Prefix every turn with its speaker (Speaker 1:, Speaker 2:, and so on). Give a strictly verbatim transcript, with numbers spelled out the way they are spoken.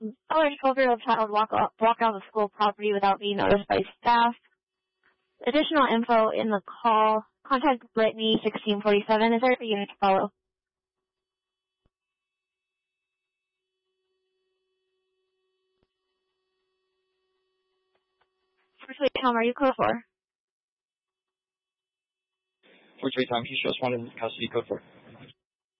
Speaker 1: Alert twelve-year-old child walk off, walk out of school property without being noticed by staff. Additional info in the call. Contact Brittany sixteen forty-seven. Is there a unit to follow? First wait time, are you code for?
Speaker 2: First wait time, Keisha, responded in custody, code for.